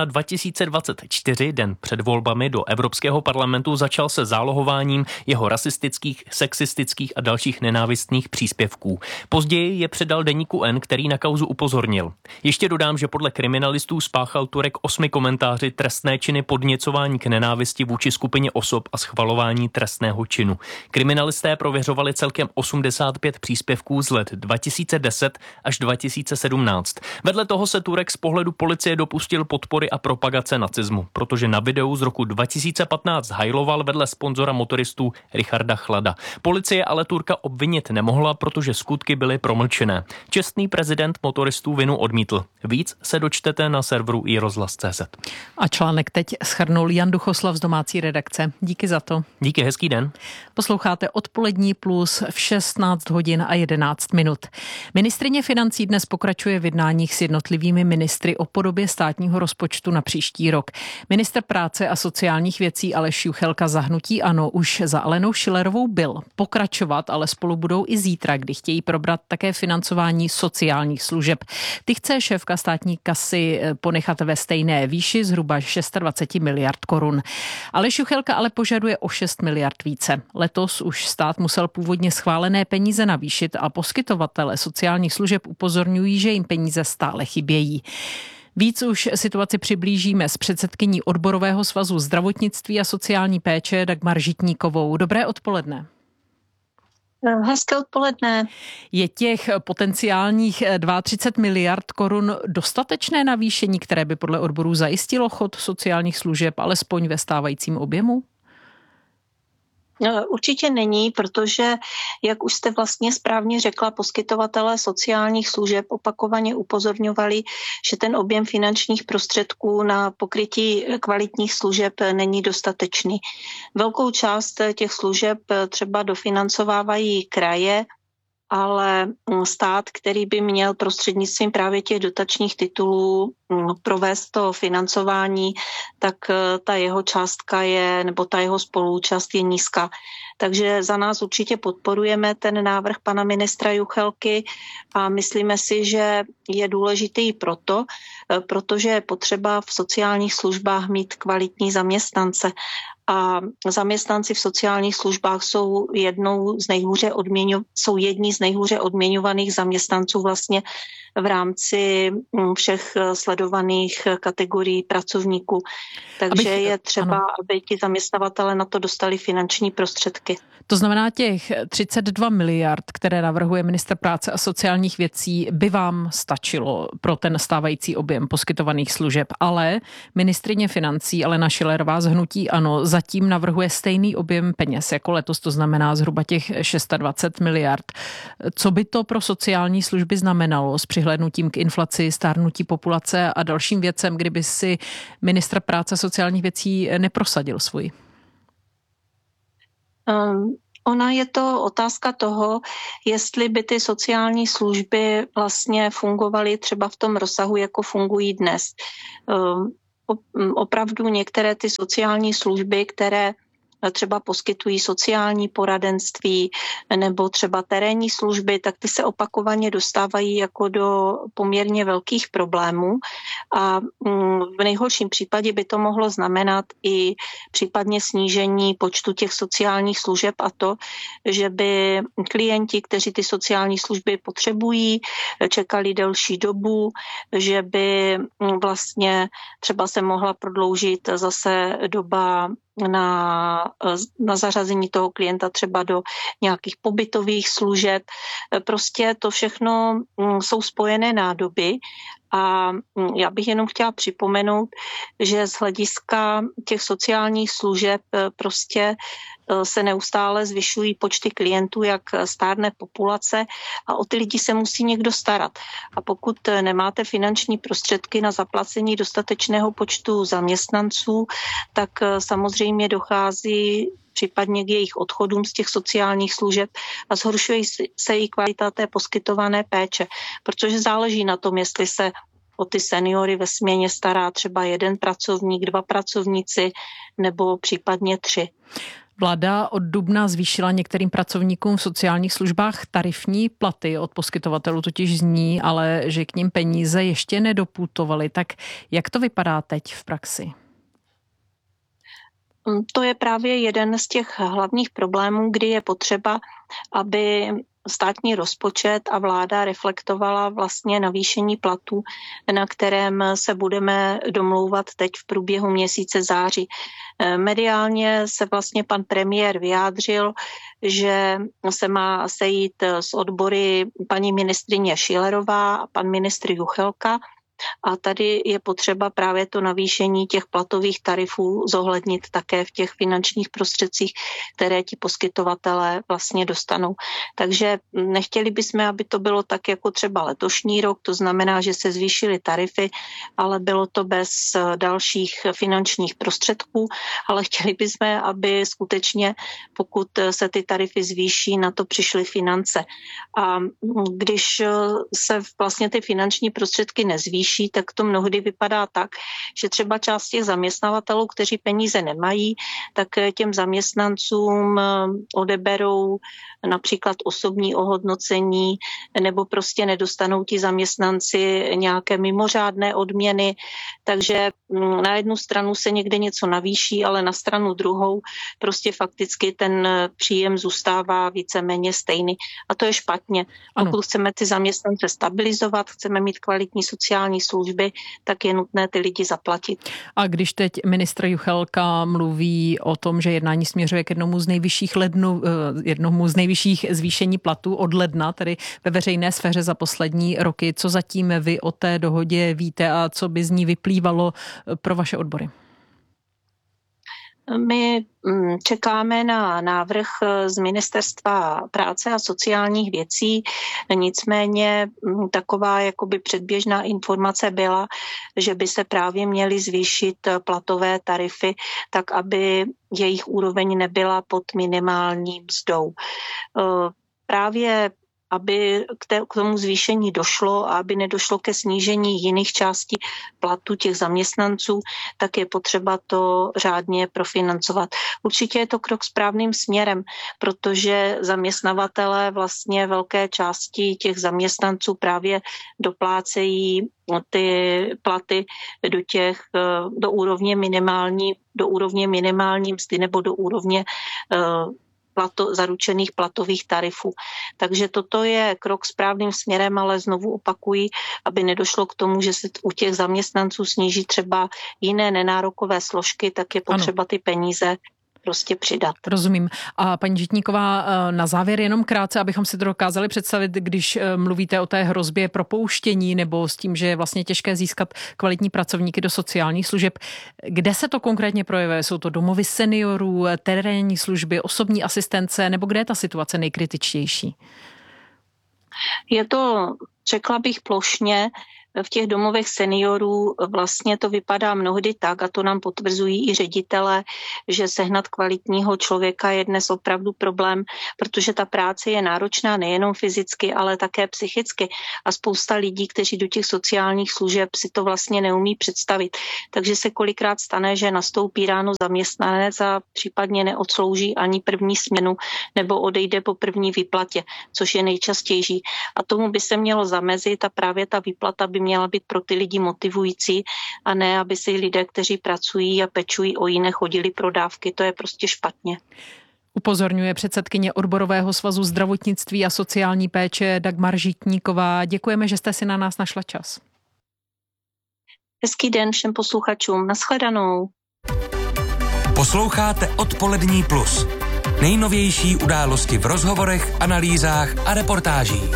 2024, den před volbami do Evropského parlamentu, začal se zálohováním jeho rasistických, sexistických a dalších nenávistných příspěvků. Později je předal deníku N, který na kauzu upozornil. Ještě dodám, že podle kriminalistů spáchal Turek 8 komentáři trestné činy podněcování k nenávisti vůči skupině osob a schvalování trestného činu. Kriminalisté prověřovali celkem 85 příspěvků z let 2010 až 2017. Vedle toho se Turek z pohledu policie dopustil podpory a propagace nacismu, protože na videu z roku 2015 hajloval vedle sponzora motoristů Richarda Chlada. Policie ale Turka obvinit nemohla, protože skutky byly promlčené. Čestný prezident motoristů vinu odmítl. Víc se dočtete na serveru iRozhlas.cz. A článek teď shrnul Jan Duchoslav z domácí redakce. Díky za to. Díky, hezký den. Posloucháte Odpolední plus v 16 hodin a 11 minut. Ministryně financí dnes pokračuje v jednáních s jednotlivými ministry o podobě státního rozpočtu na příští rok. Ministr práce a sociálních věcí Aleš Juchelka za hnutí ANO už za Alenou Schillerovou byl pokračovat, ale spolu budou i zítra, kdy chtějí probrat také financování sociálních služeb. Ty chce šéfka státní kasy ponechat ve stejné výši, zhruba 26 miliard korun. Aleš Juchelka ale požaduje o 6 miliard více. Letos už stát musel původně schválené peníze navýšit a poskytovatele sociálních služeb upozorňují, že jim peníze stále chybějí. Víc už situaci přiblížíme s předsedkyní Odborového svazu zdravotnictví a sociální péče Dagmar Žitníkovou. Dobré odpoledne. Hezké odpoledne. Je těch potenciálních 32 miliard korun dostatečné navýšení, které by podle odborů zajistilo chod sociálních služeb alespoň ve stávajícím objemu? Určitě není, protože, jak už jste vlastně správně řekla, poskytovatelé sociálních služeb opakovaně upozorňovali, že ten objem finančních prostředků na pokrytí kvalitních služeb není dostatečný. Velkou část těch služeb třeba dofinancovávají kraje, ale stát, který by měl prostřednictvím právě těch dotačních titulů provést to financování, tak ta jeho částka je, nebo ta jeho spoluúčast je nízká. Takže za nás určitě podporujeme ten návrh pana ministra Juchelky a myslíme si, že je důležitý protože je potřeba v sociálních službách mít kvalitní zaměstnance. A zaměstnanci v sociálních službách jsou jedni z nejhůře odměňovaných zaměstnanců vlastně v rámci všech sledovaných kategorií pracovníků. Takže je třeba, aby ti zaměstnavatele na to dostali finanční prostředky. To znamená, těch 32 miliard, které navrhuje ministr práce a sociálních věcí, by vám stačilo pro ten stávající objem poskytovaných služeb, ale ministryně financí Alena Schillerová z hnutí ANO zatím navrhuje stejný objem peněz jako letos, to znamená zhruba těch 26 miliard. Co by to pro sociální služby znamenalo s přihlédnutím k inflaci, stárnutí populace a dalším věcem, kdyby si ministr práce a sociálních věcí neprosadil svůj? Ona je to otázka toho, jestli by ty sociální služby vlastně fungovaly třeba v tom rozsahu, jako fungují dnes. Opravdu některé ty sociální služby, které třeba poskytují sociální poradenství nebo třeba terénní služby, tak ty se opakovaně dostávají jako do poměrně velkých problémů a v nejhorším případě by to mohlo znamenat i případně snížení počtu těch sociálních služeb a to, že by klienti, kteří ty sociální služby potřebují, čekali delší dobu, že by vlastně třeba se mohla prodloužit zase doba na zařazení toho klienta třeba do nějakých pobytových služeb. Prostě to všechno jsou spojené nádoby a já bych jenom chtěla připomenout, že z hlediska těch sociálních služeb prostě se neustále zvyšují počty klientů, jak stárne populace a o ty lidi se musí někdo starat. A pokud nemáte finanční prostředky na zaplacení dostatečného počtu zaměstnanců, tak samozřejmě dochází případně k jejich odchodům z těch sociálních služeb a zhoršuje se i kvalita té poskytované péče, protože záleží na tom, jestli se o ty seniory ve směně stará třeba jeden pracovník, 2 pracovníci nebo případně 3. Vláda od dubna zvýšila některým pracovníkům v sociálních službách tarifní platy, od poskytovatelů totiž zní, ale že k nim peníze ještě nedoputovaly. Tak jak to vypadá teď v praxi? To je právě jeden z těch hlavních problémů, kdy je potřeba, aby státní rozpočet a vláda reflektovala vlastně navýšení platů, na kterém se budeme domlouvat teď v průběhu měsíce září. Mediálně se vlastně pan premiér vyjádřil, že se má sejít s odbory paní ministryně Schillerová a pan ministr Juchelka. A tady je potřeba právě to navýšení těch platových tarifů zohlednit také v těch finančních prostředcích, které ti poskytovatelé vlastně dostanou. Takže nechtěli bychom, aby to bylo tak jako třeba letošní rok, to znamená, že se zvýšily tarify, ale bylo to bez dalších finančních prostředků, ale chtěli bychom, aby skutečně, pokud se ty tarify zvýší, na to přišly finance. A když se vlastně ty finanční prostředky nezvýší, tak to mnohdy vypadá tak, že třeba část těch zaměstnavatelů, kteří peníze nemají, tak těm zaměstnancům odeberou například osobní ohodnocení nebo prostě nedostanou ti zaměstnanci nějaké mimořádné odměny. Takže na jednu stranu se někde něco navýší, ale na stranu druhou prostě fakticky ten příjem zůstává víceméně stejný. A to je špatně. Pokud chceme ty zaměstnance stabilizovat, chceme mít kvalitní sociální služby, tak je nutné ty lidi zaplatit. A když teď ministr Juchelka mluví o tom, že jednání směřuje k jednomu z nejvyšších zvýšení platů od ledna, tedy ve veřejné sféře za poslední roky, co zatím vy o té dohodě víte a co by z ní vyplývalo pro vaše odbory? My čekáme na návrh z Ministerstva práce a sociálních věcí, nicméně taková jakoby předběžná informace byla, že by se právě měly zvýšit platové tarify, tak aby jejich úroveň nebyla pod minimální mzdou. Právě aby k tomu zvýšení došlo a aby nedošlo ke snížení jiných částí platu těch zaměstnanců, tak je potřeba to řádně profinancovat. Určitě je to krok správným směrem, protože zaměstnavatelé vlastně velké části těch zaměstnanců právě doplácejí ty platy do úrovně minimální mzdy nebo do úrovně zaručených platových tarifů. Takže toto je krok správným směrem, ale znovu opakuji, aby nedošlo k tomu, že se u těch zaměstnanců sníží třeba jiné nenárokové složky, tak je potřeba ty peníze prostě přidat. Rozumím. A paní Žitníková, na závěr jenom krátce, abychom si to dokázali představit, když mluvíte o té hrozbě propouštění nebo s tím, že je vlastně těžké získat kvalitní pracovníky do sociálních služeb. Kde se to konkrétně projevuje? Jsou to domovy seniorů, terénní služby, osobní asistence, nebo kde je ta situace nejkritičtější? Je to, řekla bych plošně, v těch domovech seniorů vlastně to vypadá mnohdy tak, a to nám potvrzují i ředitelé, že sehnat kvalitního člověka je dnes opravdu problém, protože ta práce je náročná nejenom fyzicky, ale také psychicky. A spousta lidí, kteří do těch sociálních služeb si to vlastně neumí představit. Takže se kolikrát stane, že nastoupí ráno zaměstnanec a případně neodslouží ani první směnu nebo odejde po první výplatě, což je nejčastější. A tomu by se mělo zamezit a právě ta výplata by měla být pro ty lidi motivující a ne, aby si lidé, kteří pracují a pečují o jiné, chodili pro dávky. To je prostě špatně. Upozorňuje předsedkyně Odborového svazu zdravotnictví a sociální péče Dagmar Žitníková. Děkujeme, že jste si na nás našla čas. Hezký den všem posluchačům. Nashledanou. Posloucháte Odpolední plus. Nejnovější události v rozhovorech, analýzách a reportážích.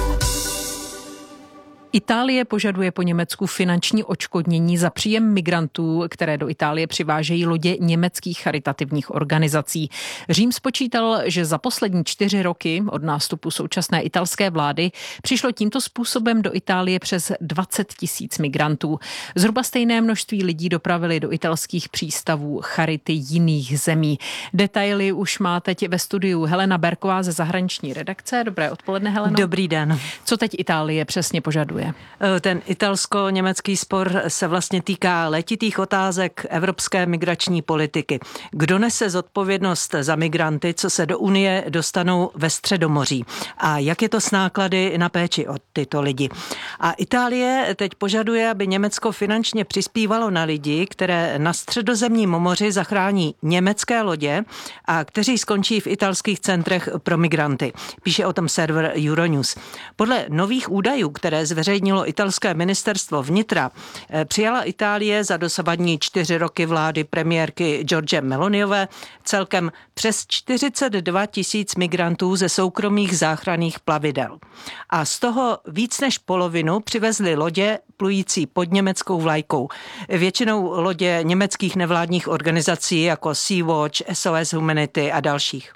Itálie požaduje po Německu finanční odškodnění za příjem migrantů, které do Itálie přivážejí lodě německých charitativních organizací. Řím spočítal, že za poslední 4 roky od nástupu současné italské vlády přišlo tímto způsobem do Itálie přes 20 000 migrantů. Zhruba stejné množství lidí dopravili do italských přístavů charity jiných zemí. Detaily už má teď ve studiu Helena Berková ze zahraniční redakce. Dobré odpoledne, Heleno. Dobrý den. Co teď Itálie přesně požaduje? Ten italsko-německý spor se vlastně týká letitých otázek evropské migrační politiky. Kdo nese zodpovědnost za migranty, co se do Unie dostanou ve Středomoří? A jak je to s náklady na péči o tyto lidi? A Itálie teď požaduje, aby Německo finančně přispívalo na lidi, které na Středozemním moři zachrání německé lodě a kteří skončí v italských centrech pro migranty. Píše o tom server Euronews. Podle nových údajů, které zveřejnilo italské ministerstvo vnitra, přijala Itálie za dosavadní 4 roky vlády premiérky Giorgie Meloniové celkem přes 42 000 migrantů ze soukromých záchranných plavidel. A z toho víc než polovinu přivezly lodě plující pod německou vlajkou. Většinou lodě německých nevládních organizací jako Sea-Watch, SOS Humanity a dalších.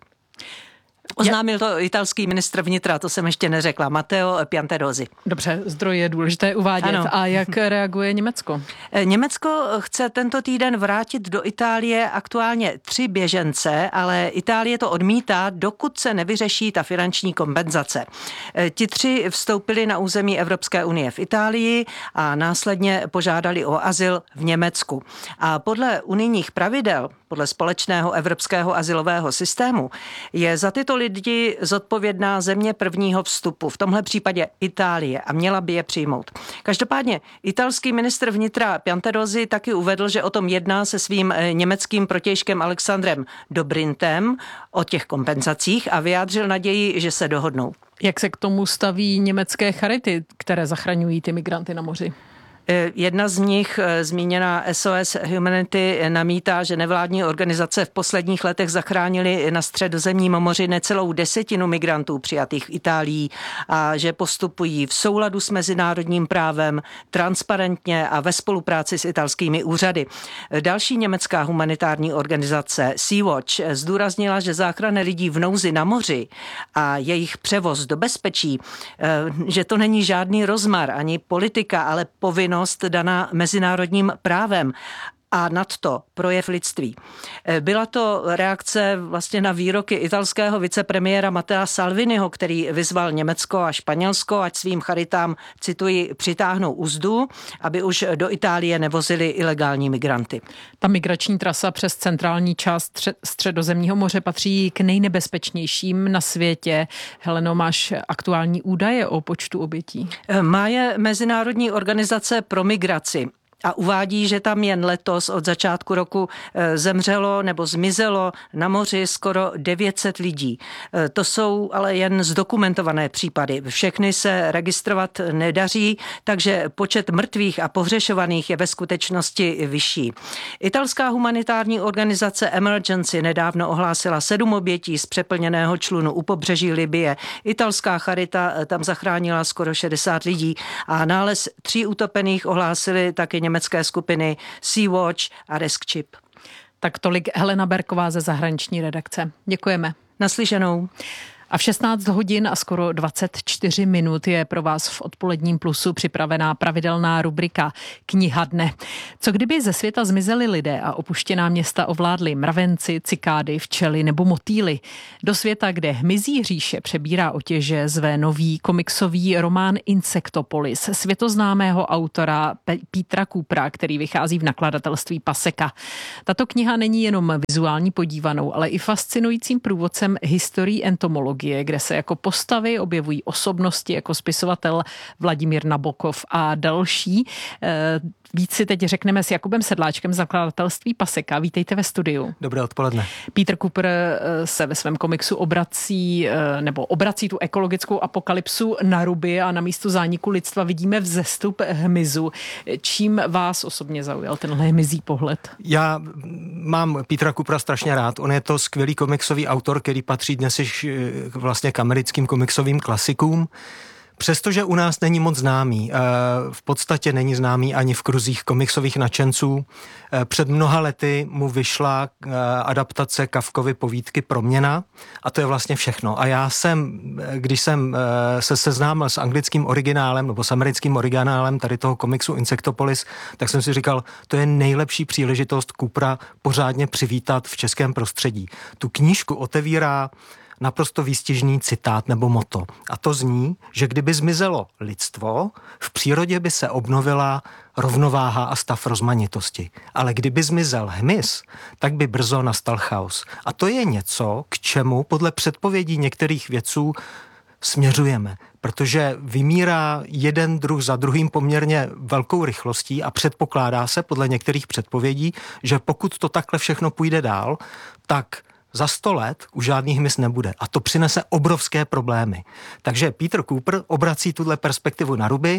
Oznámil to italský ministr vnitra, to jsem ještě neřekla, Matteo Piantedosi. Dobře, zdroj je důležité uvádět. Ano. A jak reaguje Německo? Německo chce tento týden vrátit do Itálie aktuálně 3 běžence, ale Itálie to odmítá, dokud se nevyřeší ta finanční kompenzace. Ti 3 vstoupili na území Evropské unie v Itálii a následně požádali o azyl v Německu. A podle unijních pravidel, podle společného evropského azylového systému, je za tyto lidi zodpovědná země prvního vstupu, v tomhle případě Itálie, a měla by je přijmout. Každopádně italský ministr vnitra Piantedosi taky uvedl, že o tom jedná se svým německým protějškem Alexandrem Dobrintem o těch kompenzacích a vyjádřil naději, že se dohodnou. Jak se k tomu staví německé charity, které zachraňují ty migranty na moři? Jedna z nich, zmíněná SOS Humanity, namítá, že nevládní organizace v posledních letech zachránily na Středozemním moři necelou 10 migrantů přijatých v Itálii a že postupují v souladu s mezinárodním právem, transparentně a ve spolupráci s italskými úřady. Další německá humanitární organizace Sea-Watch zdůraznila, že záchrana lidí v nouzi na moři a jejich převoz do bezpečí, že to není žádný rozmar ani politika, ale povinnost daná mezinárodním právem a nadto projev lidství. Byla to reakce vlastně na výroky italského vicepremiéra Mattea Salviniho, který vyzval Německo a Španělsko, ať svým charitám, cituji, přitáhnou uzdu, aby už do Itálie nevozili ilegální migranty. Ta migrační trasa přes centrální část Středozemního moře patří k nejnebezpečnějším na světě. Heleno, máš aktuální údaje o počtu obětí? Má je Mezinárodní organizace pro migraci a uvádí, že tam jen letos od začátku roku zemřelo nebo zmizelo na moři skoro 900 lidí. To jsou ale jen zdokumentované případy. Všechny se registrovat nedaří, takže počet mrtvých a pohřešovaných je ve skutečnosti vyšší. Italská humanitární organizace Emergency nedávno ohlásila 7 obětí z přeplněného člunu u pobřeží Libye. Italská charita tam zachránila skoro 60 lidí a nález 3 utopených ohlásili taky německé skupiny Sea-Watch a Rescue. Tak tolik Helena Berková ze zahraniční redakce. Děkujeme. Naslyšenou. A v 16 hodin a skoro 24 minut je pro vás v Odpoledním plusu připravená pravidelná rubrika Kniha dne. Co kdyby ze světa zmizeli lidé a opuštěná města ovládli mravenci, cikády, včely nebo motýly? Do světa, kde hmyzí říše přebírá otěže, zve nový komiksový román Insectopolis světoznámého autora Petera Coopera, který vychází v nakladatelství Paseka. Tato kniha není jenom vizuální podívanou, ale i fascinujícím průvodcem historií entomologie, kde se jako postavy objevují osobnosti jako spisovatel Vladimír Nabokov a další. Víc si teď řekneme s Jakubem Sedláčkem z nakladatelství Paseka. Vítejte ve studiu. Dobré odpoledne. Peter Cooper se ve svém komiksu obrací tu ekologickou apokalypsu na ruby a na místo zániku lidstva vidíme vzestup hmyzu. Čím vás osobně zaujal tenhle hmyzí pohled? Já mám Petera Coopera strašně rád. On je to skvělý komiksový autor, který patří dnes již vlastně k americkým komiksovým klasikům. Přestože u nás není moc známý, v podstatě není známý ani v kruzích komiksových nadšenců. Před mnoha lety mu vyšla adaptace Kafkovy povídky Proměna a to je vlastně všechno. A já když jsem se seznámil s anglickým originálem nebo s americkým originálem tady toho komiksu Insectopolis, tak jsem si říkal, to je nejlepší příležitost Coopera pořádně přivítat v českém prostředí. Tu knížku otevírá naprosto výstižný citát nebo motto. A to zní, že kdyby zmizelo lidstvo, v přírodě by se obnovila rovnováha a stav rozmanitosti. Ale kdyby zmizel hmyz, tak by brzo nastal chaos. A to je něco, k čemu podle předpovědí některých vědců směřujeme, protože vymírá jeden druh za druhým poměrně velkou rychlostí a předpokládá se podle některých předpovědí, že pokud to takhle všechno půjde dál, tak za 100 let už žádný hmyz nebude a to přinese obrovské problémy. Takže Peter Cooper obrací tuhle perspektivu na ruby,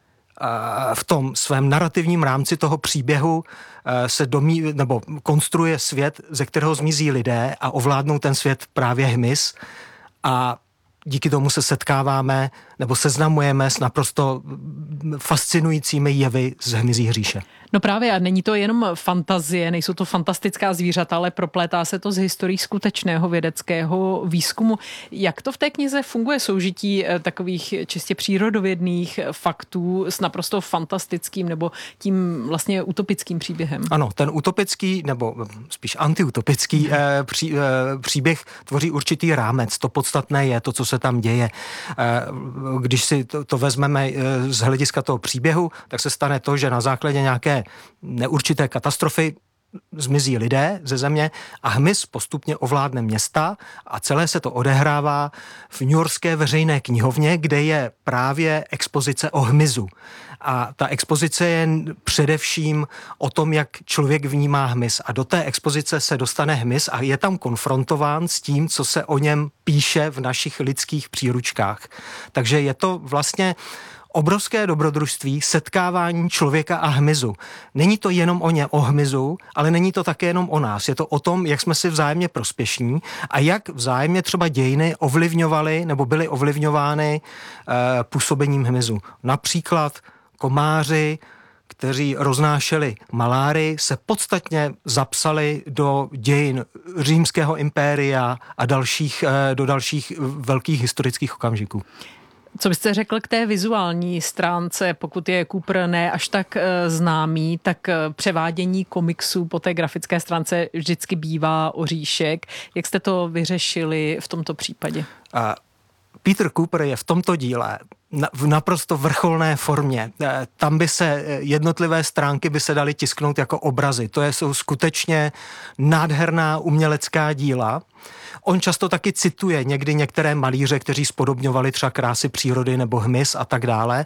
v tom svém narrativním rámci toho příběhu se konstruuje svět, ze kterého zmizí lidé a ovládnou ten svět právě hmyz a díky tomu se setkáváme nebo seznamujeme s naprosto fascinujícími jevy z hmyzí říše. No právě, a není to jenom fantazie, nejsou to fantastická zvířata, ale proplétá se to z historií skutečného vědeckého výzkumu. Jak to v té knize funguje soužití takových čistě přírodovědných faktů s naprosto fantastickým nebo tím vlastně utopickým příběhem? Ano, ten utopický nebo spíš antiutopický příběh tvoří určitý rámec. To podstatné je to, co se tam děje. Když si to vezmeme z hlediska toho příběhu, tak se stane to, že na základě nějaké neurčité katastrofy zmizí lidé ze země a hmyz postupně ovládne města a celé se to odehrává v newyorské veřejné knihovně, kde je právě expozice o hmyzu. A ta expozice je především o tom, jak člověk vnímá hmyz. A do té expozice se dostane hmyz a je tam konfrontován s tím, co se o něm píše v našich lidských příručkách. Takže je to vlastně obrovské dobrodružství setkávání člověka a hmyzu. Není to jenom o hmyzu, ale není to také jenom o nás. Je to o tom, jak jsme si vzájemně prospěšní a jak vzájemně třeba dějiny ovlivňovaly nebo byly ovlivňovány působením hmyzu. Například komáři, kteří roznášeli malárii, se podstatně zapsali do dějin římského impéria a do dalších velkých historických okamžiků. Co byste řekl k té vizuální stránce, pokud je Cooper ne až tak známý, tak převádění komiksů po té grafické stránce vždycky bývá oříšek. Jak jste to vyřešili v tomto případě? Peter Cooper je v tomto díle v naprosto vrcholné formě. Tam by se jednotlivé stránky by se daly tisknout jako obrazy. Jsou skutečně nádherná umělecká díla. On často taky cituje někdy některé malíře, kteří spodobňovali třeba krásy přírody nebo hmyz a tak dále,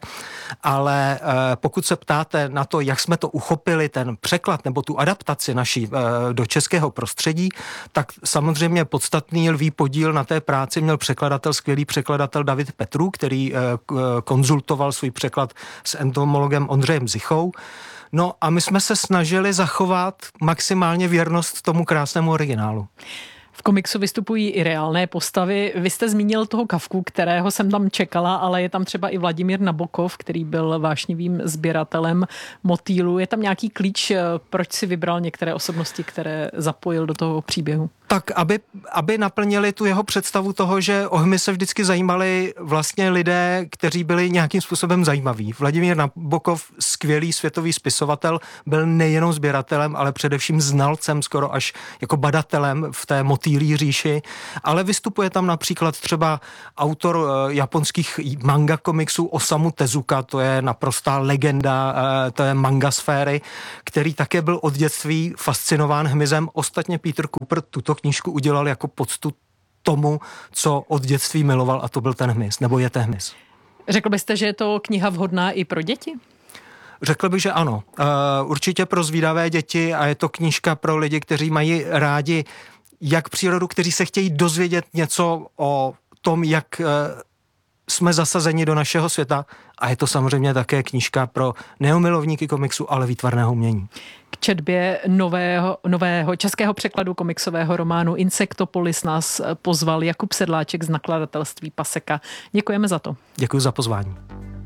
ale pokud se ptáte na to, jak jsme to uchopili, ten překlad nebo tu adaptaci naší do českého prostředí, tak samozřejmě podstatný lví podíl na té práci měl skvělý překladatel David Petrů, který konzultoval svůj překlad s entomologem Ondřejem Zichou. No a my jsme se snažili zachovat maximálně věrnost tomu krásnému originálu. V komiksu vystupují i reálné postavy. Vy jste zmínil toho Kafku, kterého jsem tam čekala, ale je tam třeba i Vladimír Nabokov, který byl vášnivým sběratelem motýlů. Je tam nějaký klíč, proč si vybral některé osobnosti, které zapojil do toho příběhu? Tak, aby naplnili tu jeho představu toho, že o hmyz se vždycky zajímali vlastně lidé, kteří byli nějakým způsobem zajímaví. Vladimír Nabokov, skvělý světový spisovatel, byl nejenom sběratelem, ale především znalcem, skoro až jako badatelem v té motýlí říši, ale vystupuje tam například třeba autor japonských manga komiksů Osamu Tezuka, to je naprostá legenda, to je manga sféry, který také byl od dětství fascinován hmyzem. Ostatně Peter Cooper tuto knížku udělal jako poctu tomu, co od dětství miloval, a to byl ten hmyz, nebo je ten hmyz. Řekl byste, že je to kniha vhodná i pro děti? Řekl bych, že ano. Určitě pro zvídavé děti a je to knížka pro lidi, kteří mají rádi jak přírodu, kteří se chtějí dozvědět něco o tom, jak jsme zasazeni do našeho světa, a je to samozřejmě také knížka pro neomilovníky komiksu, ale výtvarného umění. K četbě nového českého překladu komiksového románu Insektopolis nás pozval Jakub Sedláček z nakladatelství Paseka. Děkujeme za to. Děkuji za pozvání.